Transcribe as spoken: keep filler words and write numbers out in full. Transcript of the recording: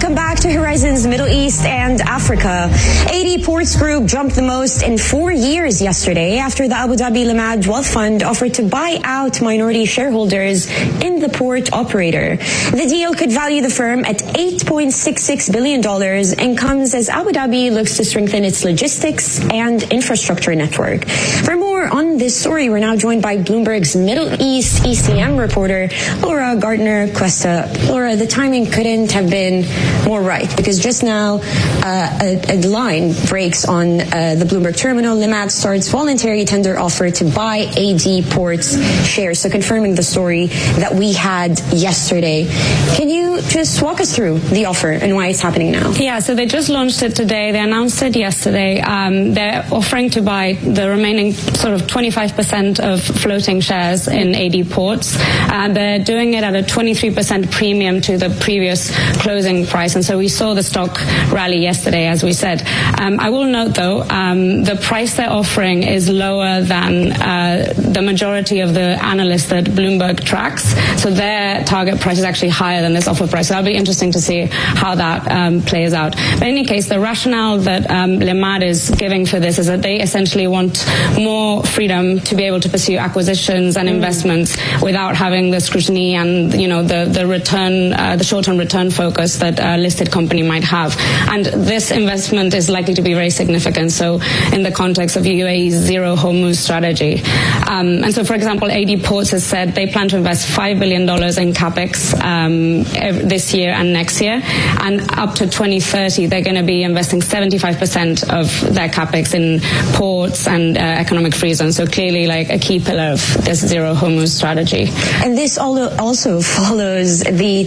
Welcome back to Horizons Middle East and Africa. A D Ports Group jumped the most in four years yesterday after the Abu Dhabi Lamad Wealth Fund offered to buy out minority shareholders in the port operator. The deal could value the firm at eight point six six billion dollars and comes as Abu Dhabi looks to strengthen its logistics and infrastructure network. For more on this story, we're now joined by Bloomberg's Middle East E C M reporter, Laura Gardner Cuesta. Laura, the timing couldn't have been more right, because just now uh, a, a line breaks on uh, the Bloomberg terminal. Lamad starts voluntary tender offer to buy A D Ports shares, so confirming the story that we had yesterday. Can you just walk us through the offer and why it's happening now? Yeah, so they just launched it today. They announced it yesterday. Um, they're offering to buy the remaining sort of twenty-five percent of floating shares in A D Ports. Uh, they're doing it at a twenty-three percent premium to the previous closing price, and so we saw the stock rally yesterday, as we said. Um, I will note, though, um, the price they're offering is lower than uh, the majority of the analysts that Bloomberg tracks, so their target price is actually higher than this offer price. So that'll be interesting to see how that um, plays out. But in any case, the rationale that um, Lamad is giving for this is that they essentially want more freedom to be able to pursue acquisitions and investments without having the scrutiny and, you know, the, the return, uh, the short-term return focus that a listed company might have. And this investment is likely to be very significant, so in the context of U A E's zero Hormuz strategy. Um, and so, for example, A D Ports has said they plan to invest five billion dollars in capex um, this year and next year, and up to twenty thirty they're going to be investing seventy-five percent of their capex in ports and uh, economic free zones, so clearly like a key pillar of this zero Hormuz strategy. And this also follows the